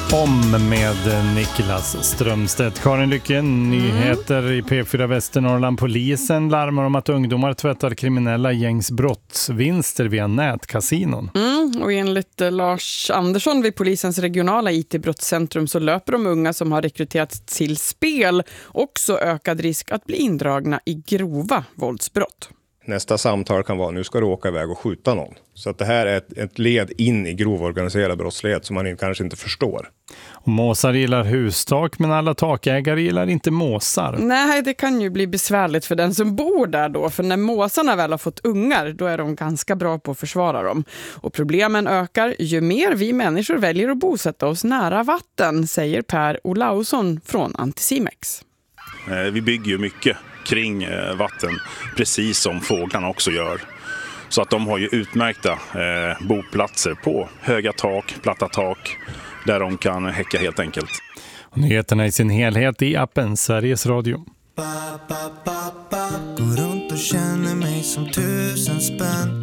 Om med Niklas Strömstedt. Karin Lycken, nyheter i P4 Västernorrland. Polisen larmar om att ungdomar tvättar kriminella gängs brottsvinster via nätkasinon. Och enligt Lars Andersson vid polisens regionala IT-brottscentrum så löper de unga som har rekryterats till spel också ökad risk att bli indragna i grova våldsbrott. Nästa samtal kan vara, nu ska du åka iväg och skjuta någon. Så att det här är ett led in i grov organiserad brottslighet som man kanske inte förstår. Och måsar gillar hustak, men alla takägare gillar inte måsar. Nej, det kan ju bli besvärligt för den som bor där då. För när måsarna väl har fått ungar, då är de ganska bra på att försvara dem. Och problemen ökar ju mer vi människor väljer att bosätta oss nära vatten, säger Per Olausson från Anticimex. Vi bygger ju mycket kring vatten, precis som fåglarna också gör. Så att de har ju utmärkta boplatser på höga tak, platta tak, där de kan häcka helt enkelt. Och nyheterna i sin helhet i appen Sveriges Radio. Går runt och känner mig som 1000 spänn.